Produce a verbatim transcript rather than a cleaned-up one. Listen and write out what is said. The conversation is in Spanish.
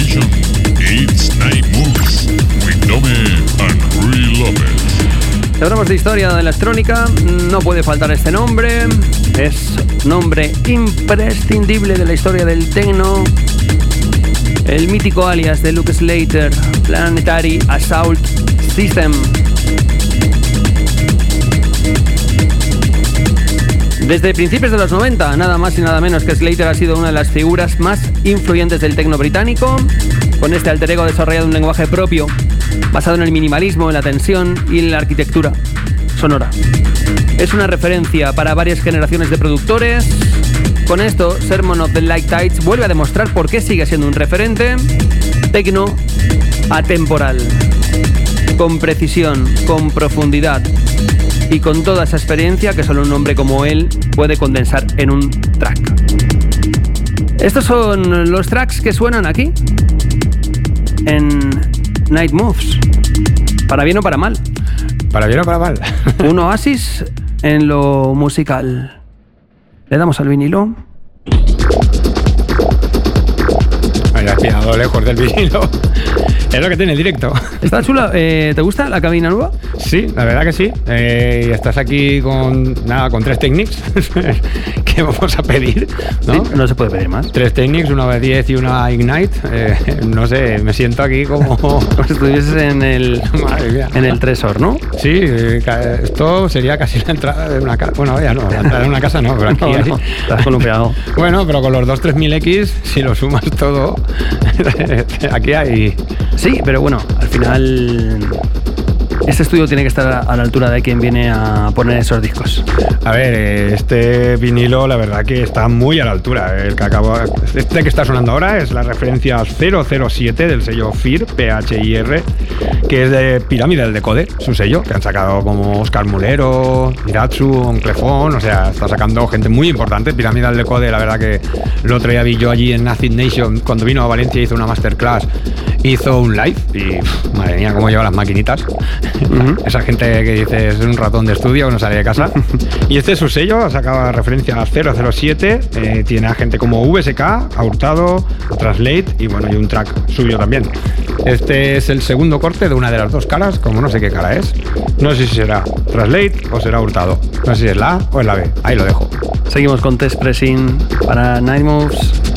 Station. It's Night Moves with Dome and Rui López. Si hablamos de historia de la electrónica, no puede faltar este nombre. Es nombre imprescindible de la historia del techno. El mítico alias de Luke Slater, Planetary Assault System. Desde principios de los noventa, nada más y nada menos que Slater ha sido una de las figuras más influyentes del techno británico. Con este alter ego ha desarrollado un lenguaje propio, basado en el minimalismo, en la tensión y en la arquitectura sonora. Es una referencia para varias generaciones de productores. Con esto, Sermon of the Light Tides vuelve a demostrar por qué sigue siendo un referente techno atemporal, con precisión, con profundidad y con toda esa experiencia que solo un hombre como él puede condensar en un track. Estos son los tracks que suenan aquí en Night Moves, para bien o para mal. Para bien o para mal. Un oasis en lo musical. Le damos al vinilo. Ay, has pillado lejos del vinilo. Es lo que tiene el directo. Está chula. Eh, ¿Te gusta la cabina nueva? Sí, la verdad que sí. Eh, estás aquí con nada, con tres Technics. ¿Qué vamos a pedir? ¿No? Sí, no se puede pedir más. Tres Technics, una B diez y una Ignite. Eh, no sé, me siento aquí como como si estuvieses en el en el Tresor, ¿no? Sí, eh, esto sería casi la entrada de una casa. Bueno, ya no, la entrada de una casa no, pero aquí no, hay... no, estás columpiado. Bueno, pero con los dos tres mil X, si lo sumas todo, aquí hay... Sí, pero bueno, al final este estudio tiene que estar a la altura de quien viene a poner esos discos. A ver, este vinilo la verdad que está muy a la altura. El que acabo, este que está sonando ahora es la referencia cero cero siete del sello F I R, P H I R, que es de Pirámide del Decode, su sello, que han sacado como Oscar Mulero, Iratsu, Onclefón, o sea, está sacando gente muy importante. Pirámide del Decode, la verdad que el otro día vi yo allí en Acid Nation, cuando vino a Valencia hizo una masterclass, hizo un live y pff, madre mía, cómo lleva las maquinitas. Uh-huh. Esa gente que dice es un ratón de estudio que no sale de casa. Y este es su sello, ha sacado referencia a cero cero siete, eh, tiene a gente como V S K, a Hurtado, a Translate y bueno, y un track suyo también. Este es el segundo corte de una de las dos caras, como no sé qué cara es. No sé si será Translate o será Hurtado. No sé si es la A o es la B. Ahí lo dejo. Seguimos con Test Pressing para Night Moves.